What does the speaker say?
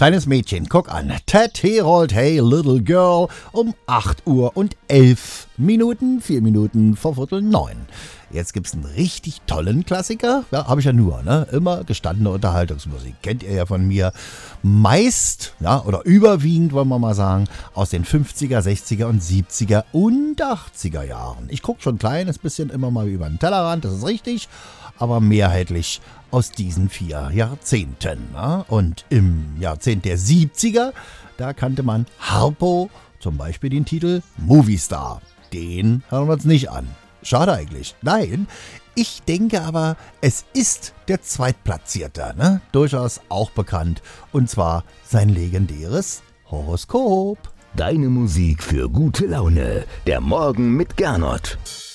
kleines Mädchen, guck an. Ted Herold, hey little girl, um 8:11 Minuten, 4 Minuten vor 8:45. Jetzt gibt's einen richtig tollen Klassiker. Ja, habe ich ja nur, ne? Immer gestandene Unterhaltungsmusik. Kennt ihr ja von mir. Meist, ja, oder überwiegend, wollen wir mal sagen, aus den 50er, 60er und 70er und 80er Jahren. Ich gucke schon ein kleines bisschen immer mal über den Tellerrand, das ist richtig, aber mehrheitlich aus diesen 4 Jahrzehnten. Ne? Und im Jahrzehnt der 70er, da kannte man Harpo, zum Beispiel den Titel Movie Star. Den hören wir uns nicht an. Schade eigentlich. Nein, ich denke aber, es ist der Zweitplatzierte, ne? Durchaus auch bekannt. Und zwar sein legendäres Horoskop. Deine Musik für gute Laune. Der Morgen mit Gernot.